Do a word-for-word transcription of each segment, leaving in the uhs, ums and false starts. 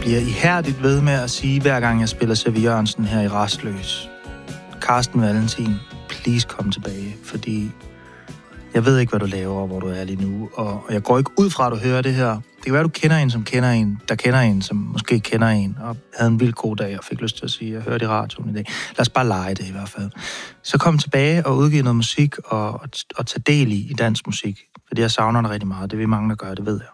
bliver ihærdigt ved med at sige, hver gang jeg spiller C V Jørgensen her i Rastløs: Carsten Valentin, please kom tilbage, fordi jeg ved ikke, hvad du laver, og hvor du er lige nu, og jeg går ikke ud fra, at du hører det her. Det kan være, du kender en, som kender en, der kender en, som måske kender en, og havde en vild god dag, og fik lyst til at sige, jeg hørte i radioen i dag. Lad os bare lege det i hvert fald. Så kom tilbage og udgive noget musik, og, og, og tage del i, i dansk musik, fordi jeg savner det rigtig meget. Det er vi mange, der gør, det ved jeg.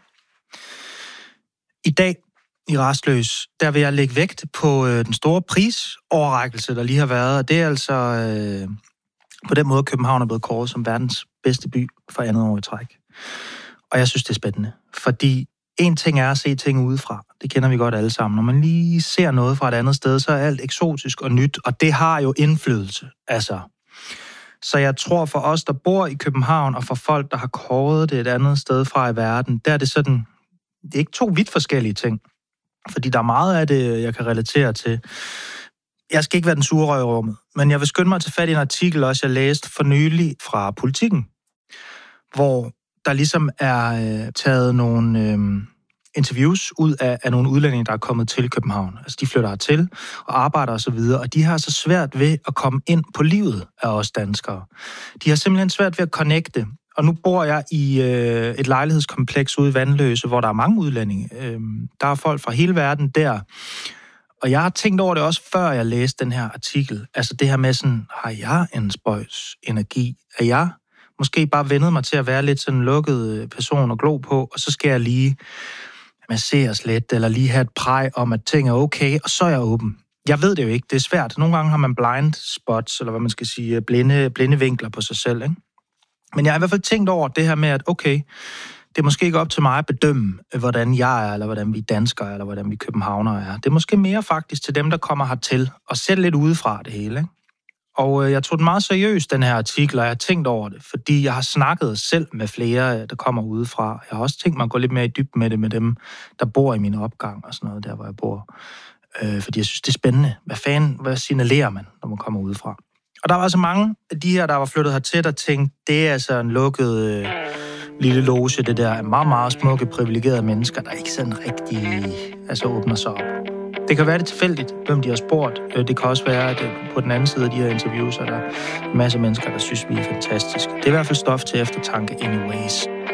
I dag i Rastløs, der vil jeg lægge vægt på øh, den store prisoverrækkelse, der lige har været, og det er altså øh, på den måde, København er blevet kåret som verdens bedste by for andet år i træk. Og jeg synes, det er spændende, fordi en ting er at se ting udefra. Det kender vi godt alle sammen. Når man lige ser noget fra et andet sted, så er alt eksotisk og nyt, og det har jo indflydelse. Altså. Så jeg tror for os, der bor i København, og for folk, der har kåret det et andet sted fra i verden, der er det sådan, det er ikke to vidt forskellige ting. Fordi der er meget af det, jeg kan relatere til. Jeg skal ikke være den sure røv i rummet, men jeg vil skynde mig til fat i en artikel, også jeg læste for nylig fra Politiken, hvor der ligesom er øh, taget nogle øh, interviews ud af, af nogle udlændinge, der er kommet til København. Altså, de flytter hertil og arbejder og så videre, og de har så svært ved at komme ind på livet af os danskere. De har simpelthen svært ved at connecte. Og nu bor jeg i øh, et lejlighedskompleks ude i Vandløse, hvor der er mange udlændinge. Øh, der er folk fra hele verden der. Og jeg har tænkt over det også, før jeg læste den her artikel. Altså det her med sådan, har jeg en spøjs energi? Er jeg måske bare vendet mig til at være lidt sådan en lukket person og glo på, og så skal jeg lige masseres lidt, eller lige have et præg om, at ting er okay, og så er jeg åben. Jeg ved det jo ikke, det er svært. Nogle gange har man blind spots, eller hvad man skal sige, blinde, blinde vinkler på sig selv, ikke? Men jeg har i hvert fald tænkt over det her med, at okay, det er måske ikke op til mig at bedømme, hvordan jeg er, eller hvordan vi danskere er, eller hvordan vi københavnere er. Det er måske mere faktisk til dem, der kommer hertil, og ser lidt udefra det hele, ikke? Og jeg tog den meget seriøst, den her artikel, og jeg har tænkt over det, fordi jeg har snakket selv med flere, der kommer udefra. Jeg har også tænkt mig at gå lidt mere i dybden med det, med dem, der bor i min opgang og sådan noget, der hvor jeg bor. Øh, fordi jeg synes, det er spændende. Hvad fanden, hvad signalerer man, når man kommer udefra? Og der var altså mange af de her, der var flyttet hertil, der tænkte, det er altså en lukket øh, lille loge, det der er meget, meget smukke, privilegerede mennesker, der ikke sådan rigtig altså, åbner sig op. Det kan være det tilfældigt, hvem de har spurgt. Det kan også være, at på den anden side af de her interviews er der en masse mennesker, der synes, vi er fantastiske. Det er i hvert fald stof til eftertanke anyways.